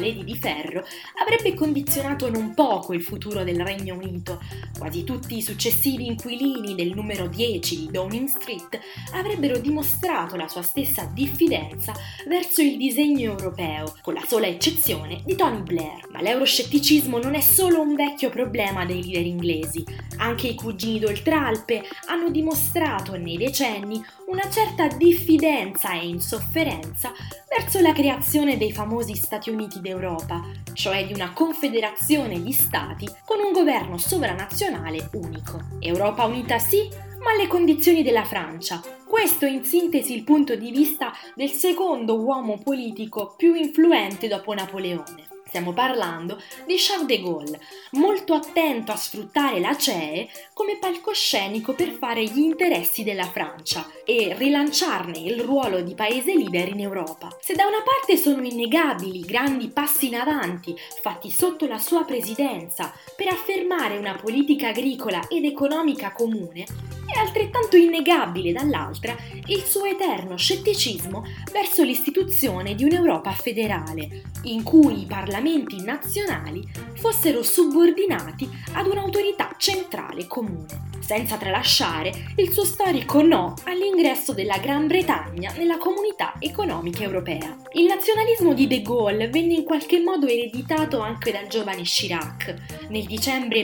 Lady di Ferro avrebbe condizionato non poco il futuro del Regno Unito. Quasi tutti i successivi inquilini del numero 10 di Downing Street avrebbero dimostrato la sua stessa diffidenza verso il disegno europeo, con la sola eccezione di Tony Blair. Ma l'euroscetticismo non è solo un vecchio problema dei leader inglesi. Anche i cugini d'Oltralpe hanno dimostrato nei decenni una certa diffidenza e insofferenza verso la creazione dei famosi Stati Uniti d'Europa, cioè di una confederazione di stati con un governo sovranazionale unico. Europa unita sì, ma alle condizioni della Francia. Questo è in sintesi il punto di vista del secondo uomo politico più influente dopo Napoleone. Stiamo parlando di Charles de Gaulle, molto attento a sfruttare la CEE come palcoscenico per fare gli interessi della Francia e rilanciarne il ruolo di paese leader in Europa. Se da una parte sono innegabili i grandi passi in avanti fatti sotto la sua presidenza per affermare una politica agricola ed economica comune, è altrettanto innegabile dall'altra il suo eterno scetticismo verso l'istituzione di un'Europa federale, in cui i parlamenti nazionali fossero subordinati ad un'autorità centrale comune, senza tralasciare il suo storico no all'ingresso della Gran Bretagna nella Comunità Economica Europea. Il nazionalismo di De Gaulle venne in qualche modo ereditato anche dal giovane Chirac. Nel dicembre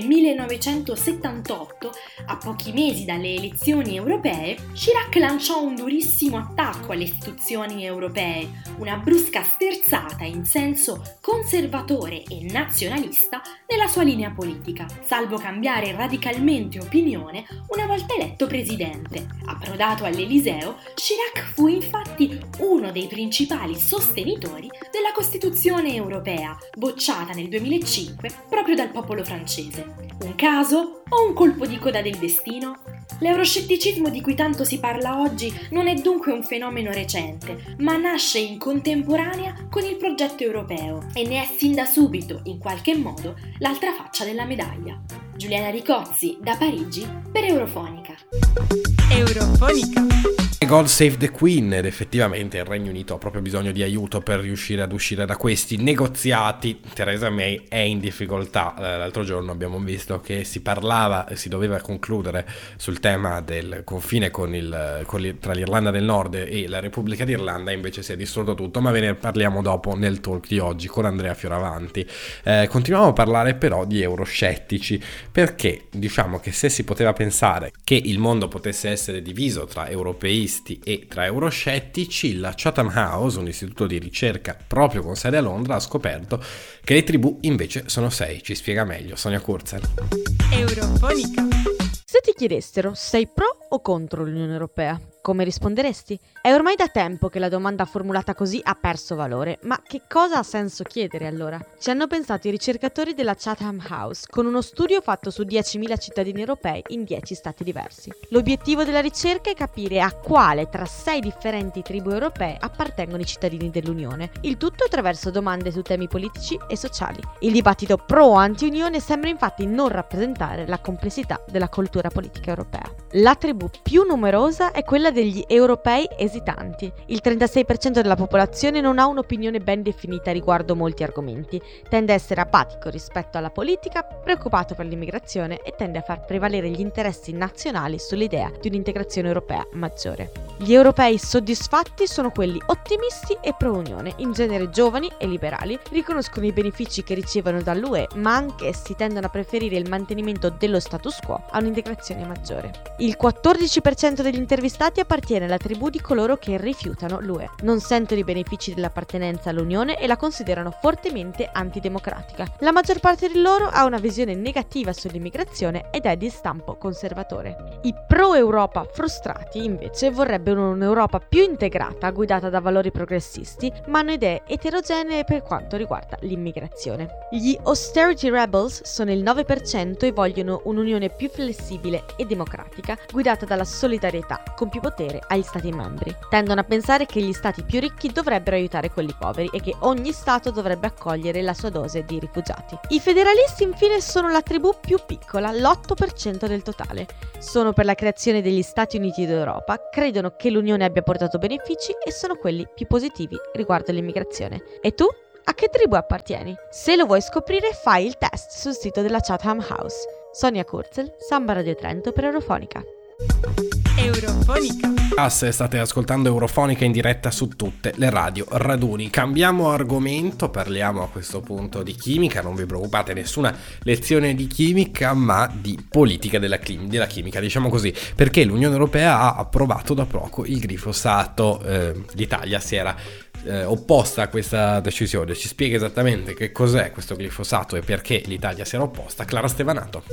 1978, a pochi mesi dalle elezioni europee, Chirac lanciò un durissimo attacco alle istituzioni europee, una brusca sterzata in senso conservatore e nazionalista nella sua linea politica, salvo cambiare radicalmente opinione una volta eletto presidente. Approdato all'Eliseo, Chirac fu infatti uno dei principali sostenitori della Costituzione europea, bocciata nel 2005 proprio dal popolo francese. Un caso o un colpo di coda del destino? L'euroscetticismo di cui tanto si parla oggi non è dunque un fenomeno recente, ma nasce in contemporanea con il progetto europeo e ne è sin da subito, in qualche modo, l'altra faccia della medaglia. Giuliana Ricozzi, da Parigi, per Eurofonica. Eurofonica. God Save the Queen, ed effettivamente il Regno Unito ha proprio bisogno di aiuto per riuscire ad uscire da questi negoziati. Theresa May è in difficoltà. L'altro giorno abbiamo visto che si doveva concludere sul tema del confine tra l'Irlanda del Nord e la Repubblica d'Irlanda, invece si è distrutto tutto, ma ve ne parliamo dopo nel talk di oggi con Andrea Fioravanti. Continuiamo a parlare però di euroscettici, perché diciamo che se si poteva pensare che il mondo potesse essere diviso tra europeisti e tra euroscettici, la Chatham House, un istituto di ricerca proprio con sede a Londra, ha scoperto che le tribù invece sono 6. Ci spiega meglio Sonia Kurzer. Eurofonica. Se ti chiedessero, sei pro o contro l'Unione Europea? Come risponderesti? È ormai da tempo che la domanda formulata così ha perso valore, ma che cosa ha senso chiedere allora? Ci hanno pensato i ricercatori della Chatham House con uno studio fatto su 10.000 cittadini europei in 10 stati diversi. L'obiettivo della ricerca è capire a quale tra 6 differenti tribù europee appartengono i cittadini dell'Unione, il tutto attraverso domande su temi politici e sociali. Il dibattito pro o anti-Unione sembra infatti non rappresentare la complessità della cultura politica europea. La tribù più numerosa è quella degli europei esitanti. Il 36% della popolazione non ha un'opinione ben definita riguardo molti argomenti, tende a essere apatico rispetto alla politica, preoccupato per l'immigrazione e tende a far prevalere gli interessi nazionali sull'idea di un'integrazione europea maggiore. Gli europei soddisfatti sono quelli ottimisti e pro-Unione, in genere giovani e liberali, riconoscono i benefici che ricevono dall'UE, ma anch'essi tendono a preferire il mantenimento dello status quo a un'integrazione maggiore. Il 14% degli intervistati appartiene alla tribù di coloro che rifiutano l'UE, non sentono i benefici dell'appartenenza all'Unione e la considerano fortemente antidemocratica. La maggior parte di loro ha una visione negativa sull'immigrazione ed è di stampo conservatore. I pro-Europa frustrati invece vorrebbero un'Europa più integrata, guidata da valori progressisti, ma hanno idee eterogenee per quanto riguarda l'immigrazione. Gli austerity rebels sono il 9% e vogliono un'Unione più flessibile e democratica, guidata dalla solidarietà, con più potere agli stati membri. Tendono a pensare che gli stati più ricchi dovrebbero aiutare quelli poveri e che ogni stato dovrebbe accogliere la sua dose di rifugiati. I federalisti infine sono la tribù più piccola, l'8% del totale. Sono per la creazione degli Stati Uniti d'Europa, credono che l'Unione abbia portato benefici e sono quelli più positivi riguardo l'immigrazione. E tu? A che tribù appartieni? Se lo vuoi scoprire, fai il test sul sito della Chatham House. Sonia Kurzel, Samba Radio Trento per Eurofonica. Eurofonica. State ascoltando Eurofonica in diretta su tutte le radio raduni. Cambiamo argomento, parliamo a questo punto di chimica. Non vi preoccupate, nessuna lezione di chimica, ma di politica della chimica, diciamo così, perché l'Unione Europea ha approvato da poco il glifosato. L'Italia si era opposta a questa decisione. Ci spiega esattamente che cos'è questo glifosato e perché l'Italia si era opposta Clara Stevanato.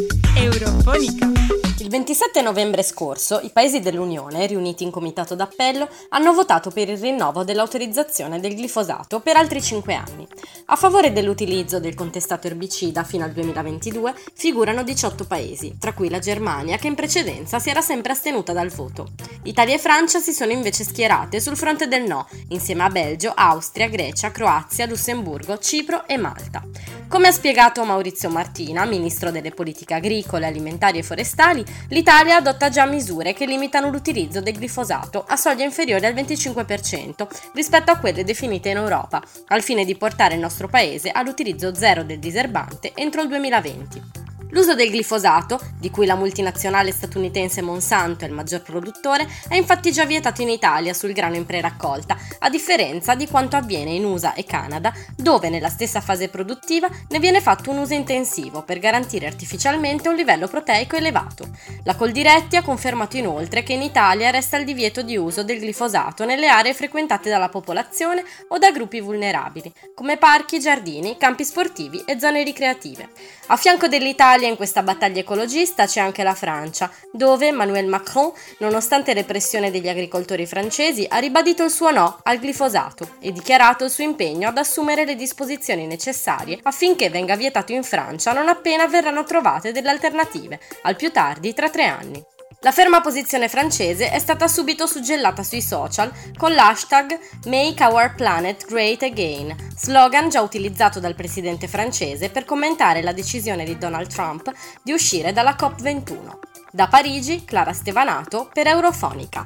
Eurofonica. Il 27 novembre scorso i paesi dell'Unione, riuniti in comitato d'appello, hanno votato per il rinnovo dell'autorizzazione del glifosato per altri 5 anni. A favore dell'utilizzo del contestato erbicida fino al 2022 figurano 18 paesi, tra cui la Germania, che in precedenza si era sempre astenuta dal voto. Italia e Francia si sono invece schierate sul fronte del no, insieme a Belgio, Austria, Grecia, Croazia, Lussemburgo, Cipro e Malta. Come ha spiegato Maurizio Martina, ministro delle politiche agricole, alimentari e forestali, l'Italia adotta già misure che limitano l'utilizzo del glifosato a soglia inferiore al 25% rispetto a quelle definite in Europa, al fine di portare il nostro paese all'utilizzo zero del diserbante entro il 2020. L'uso del glifosato, di cui la multinazionale statunitense Monsanto è il maggior produttore, è infatti già vietato in Italia sul grano in preraccolta, a differenza di quanto avviene in USA e Canada, dove nella stessa fase produttiva ne viene fatto un uso intensivo per garantire artificialmente un livello proteico elevato. La Coldiretti ha confermato inoltre che in Italia resta il divieto di uso del glifosato nelle aree frequentate dalla popolazione o da gruppi vulnerabili, come parchi, giardini, campi sportivi e zone ricreative. A fianco dell'Italia in questa battaglia ecologista c'è anche la Francia, dove Emmanuel Macron, nonostante le pressioni degli agricoltori francesi, ha ribadito il suo no al glifosato e dichiarato il suo impegno ad assumere le disposizioni necessarie affinché venga vietato in Francia non appena verranno trovate delle alternative, al più tardi tra 3 anni. La ferma posizione francese è stata subito suggellata sui social con l'hashtag Make Our Planet Great Again, slogan già utilizzato dal presidente francese per commentare la decisione di Donald Trump di uscire dalla COP21. Da Parigi, Clara Stevanato per Eurofonica.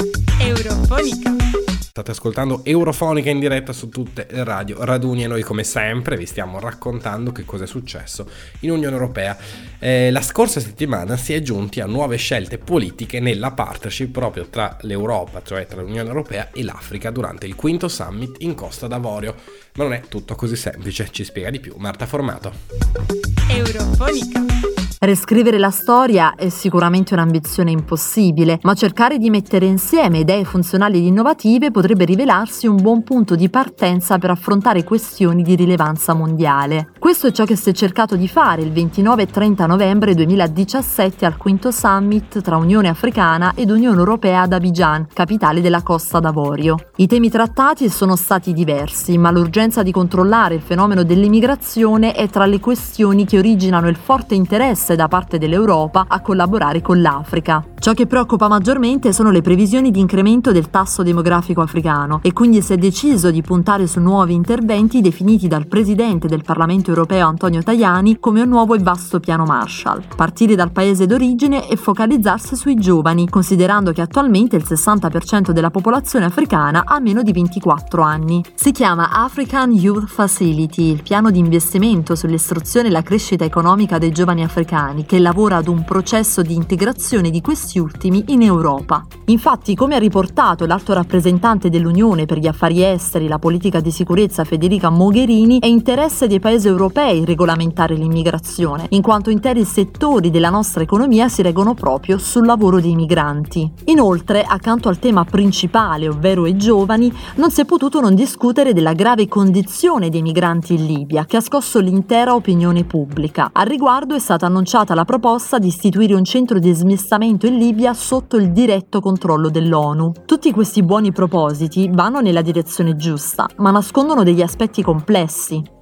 Eurofonica. State ascoltando Eurofonica in diretta su tutte le radio raduni e noi come sempre vi stiamo raccontando che cosa è successo in Unione Europea. La scorsa settimana si è giunti a nuove scelte politiche nella partnership proprio tra l'Europa, cioè tra l'Unione Europea e l'Africa durante il 5º summit in Costa d'Avorio. Ma non è tutto così semplice, ci spiega di più Marta Formato. Eurofonica. Riscrivere la storia è sicuramente un'ambizione impossibile, ma cercare di mettere insieme idee funzionali ed innovative potrebbe rivelarsi un buon punto di partenza per affrontare questioni di rilevanza mondiale. Questo è ciò che si è cercato di fare il 29 e 30 novembre 2017 al 5º summit tra Unione Africana ed Unione Europea ad Abidjan, capitale della Costa d'Avorio. I temi trattati sono stati diversi, ma l'urgenza di controllare il fenomeno dell'immigrazione è tra le questioni che originano il forte interesse da parte dell'Europa a collaborare con l'Africa. Ciò che preoccupa maggiormente sono le previsioni di incremento del tasso demografico africano e quindi si è deciso di puntare su nuovi interventi definiti dal Presidente del Parlamento europeo Antonio Tajani come un nuovo e vasto piano Marshall, partire dal paese d'origine e focalizzarsi sui giovani, considerando che attualmente il 60% della popolazione africana ha meno di 24 anni. Si chiama African Youth Facility, il piano di investimento sull'istruzione e la crescita economica dei giovani africani, che lavora ad un processo di integrazione di questi ultimi in Europa. Infatti, come ha riportato l'alto rappresentante dell'Unione per gli affari esteri e la politica di sicurezza Federica Mogherini, è interesse dei paesi europei regolamentare l'immigrazione, in quanto interi settori della nostra economia si reggono proprio sul lavoro dei migranti. Inoltre, accanto al tema principale, ovvero i giovani, non si è potuto non discutere della grave condizione dei migranti in Libia, che ha scosso l'intera opinione pubblica. Al riguardo è stata annunciata la proposta di istituire un centro di smistamento in Libia sotto il diretto controllo dell'ONU. Tutti questi buoni propositi vanno nella direzione giusta, ma nascondono degli aspetti complessi.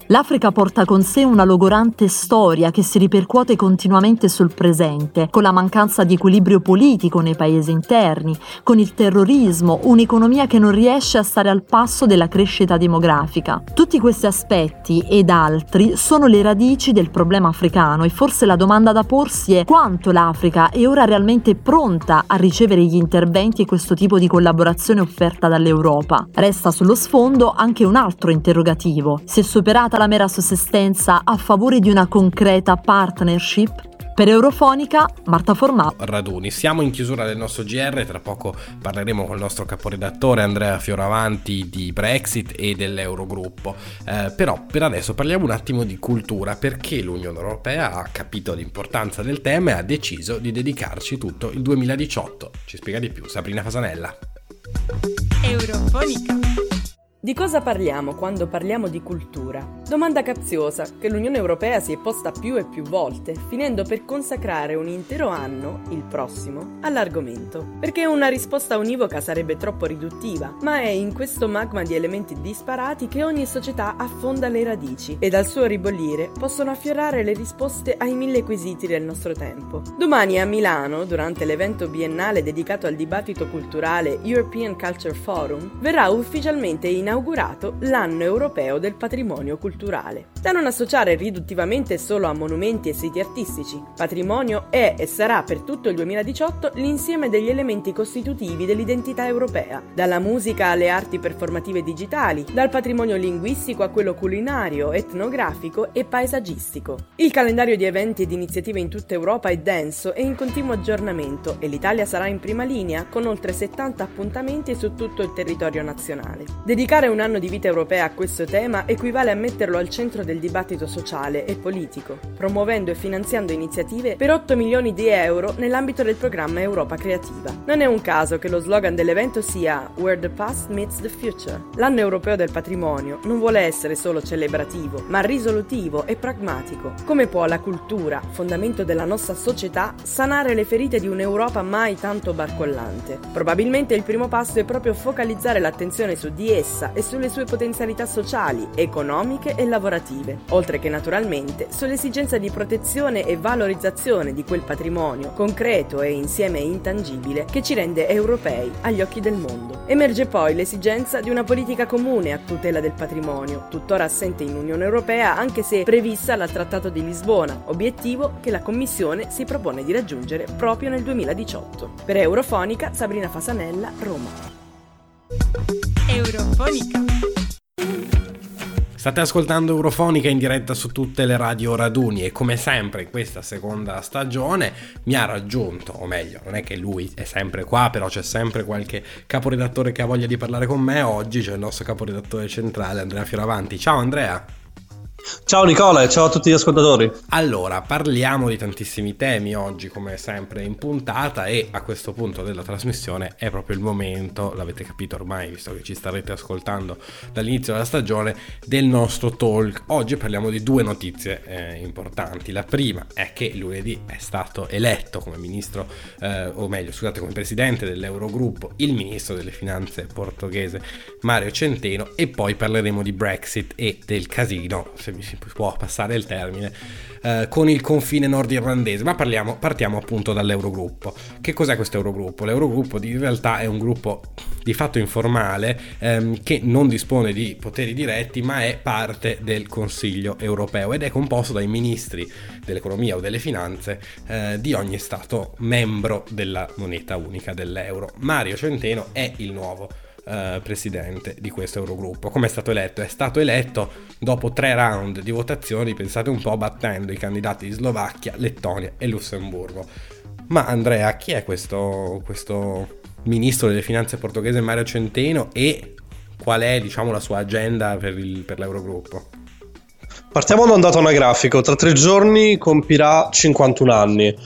L'Africa porta con sé una logorante storia che si ripercuote continuamente sul presente, con la mancanza di equilibrio politico nei paesi interni, con il terrorismo, un'economia che non riesce a stare al passo della crescita demografica. Tutti questi aspetti ed altri sono le radici del problema africano e forse la domanda da porsi è quanto l'Africa è ora realmente pronta a ricevere gli interventi e questo tipo di collaborazione offerta dall'Europa. Resta sullo sfondo anche un altro interrogativo: si è superata la mera sussistenza a favore di una concreta partnership? Per Eurofonica, Marta Formato. Raduni. Siamo in chiusura del nostro GR, tra poco parleremo con il nostro caporedattore Andrea Fioravanti di Brexit e dell'Eurogruppo. Però per adesso parliamo un attimo di cultura, perché l'Unione Europea ha capito l'importanza del tema e ha deciso di dedicarci tutto il 2018. Ci spiega di più Sabrina Fasanella. Eurofonica. Di cosa parliamo quando parliamo di cultura? Domanda capziosa che l'Unione Europea si è posta più e più volte, finendo per consacrare un intero anno, il prossimo, all'argomento. Perché una risposta univoca sarebbe troppo riduttiva, ma è in questo magma di elementi disparati che ogni società affonda le radici e dal suo ribollire possono affiorare le risposte ai 1000 quesiti del nostro tempo. Domani a Milano, durante l'evento biennale dedicato al dibattito culturale European Culture Forum, verrà ufficialmente inaugurato l'anno europeo del patrimonio culturale. Da non associare riduttivamente solo a monumenti e siti artistici, patrimonio è e sarà per tutto il 2018 l'insieme degli elementi costitutivi dell'identità europea, dalla musica alle arti performative digitali, dal patrimonio linguistico a quello culinario, etnografico e paesaggistico. Il calendario di eventi ed iniziative in tutta Europa è denso e in continuo aggiornamento e l'Italia sarà in prima linea con oltre 70 appuntamenti su tutto il territorio nazionale. Dedicare un anno di vita europea a questo tema equivale a metterlo al centro del dibattito sociale e politico, promuovendo e finanziando iniziative per 8 milioni di euro nell'ambito del programma Europa Creativa. Non è un caso che lo slogan dell'evento sia Where the Past Meets the Future. L'anno europeo del patrimonio non vuole essere solo celebrativo, ma risolutivo e pragmatico. Come può la cultura, fondamento della nostra società, sanare le ferite di un'Europa mai tanto barcollante? Probabilmente il primo passo è proprio focalizzare l'attenzione su di essa e sulle sue potenzialità sociali, economiche e lavorative, oltre che naturalmente sull'esigenza di protezione e valorizzazione di quel patrimonio concreto e insieme intangibile che ci rende europei agli occhi del mondo. Emerge poi l'esigenza di una politica comune a tutela del patrimonio, tuttora assente in Unione Europea anche se prevista dal Trattato di Lisbona, obiettivo che la Commissione si propone di raggiungere proprio nel 2018. Per Eurofonica, Sabrina Fasanella, Roma. Eurofonica. State ascoltando Eurofonica in diretta su tutte le radio Raduni e come sempre in questa seconda stagione mi ha raggiunto, o meglio, non è che lui è sempre qua, però c'è sempre qualche caporedattore che ha voglia di parlare con me. Oggi c'è il nostro caporedattore centrale Andrea Fioravanti. Ciao Andrea! Ciao Nicola e ciao a tutti gli ascoltatori. Allora, parliamo di tantissimi temi oggi come sempre in puntata e a questo punto della trasmissione è proprio il momento, l'avete capito ormai visto che ci starete ascoltando dall'inizio della stagione, del nostro talk. Oggi parliamo di due notizie importanti. La prima è che lunedì è stato eletto come ministro, come presidente dell'Eurogruppo il ministro delle finanze portoghese Mário Centeno, e poi parleremo di Brexit e del casino, se mi si può passare il termine, con il confine nordirlandese. Ma partiamo appunto dall'Eurogruppo. Che cos'è questo Eurogruppo? L'Eurogruppo in realtà è un gruppo di fatto informale che non dispone di poteri diretti, ma è parte del Consiglio europeo ed è composto dai ministri dell'economia o delle finanze di ogni stato membro della moneta unica dell'euro. Mário Centeno è il nuovo presidente di questo Eurogruppo. Come è stato eletto? È stato eletto dopo 3 round di votazioni, pensate un po', battendo i candidati di Slovacchia, Lettonia e Lussemburgo. Ma Andrea, chi è questo ministro delle finanze portoghese Mário Centeno e qual è, diciamo, la sua agenda per l'Eurogruppo? Partiamo da un dato anagrafico: tra 3 giorni compirà 51 anni.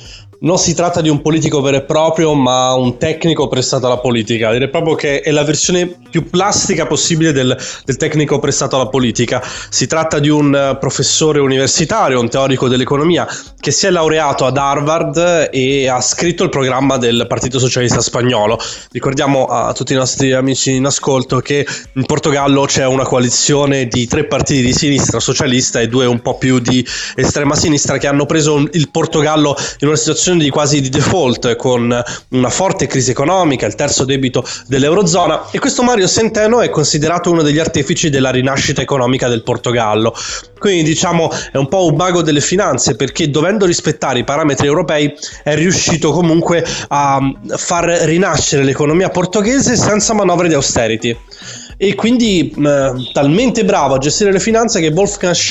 Non si tratta di un politico vero e proprio, ma un tecnico prestato alla politica. Direi proprio che è la versione più plastica possibile del tecnico prestato alla politica. Si tratta di un professore universitario, un teorico dell'economia, che si è laureato ad Harvard e ha scritto il programma del Partito Socialista Spagnolo. Ricordiamo a tutti i nostri amici in ascolto che in Portogallo c'è una coalizione di 3 partiti di sinistra socialista e 2 un po' più di estrema sinistra, che hanno preso il Portogallo in una situazione di quasi di default, con una forte crisi economica, il terzo debito dell'Eurozona, e questo Mario Centeno è considerato uno degli artefici della rinascita economica del Portogallo. Quindi diciamo è un po' un mago delle finanze, perché dovendo rispettare i parametri europei è riuscito comunque a far rinascere l'economia portoghese senza manovre di austerity. E quindi talmente bravo a gestire le finanze che Wolfgang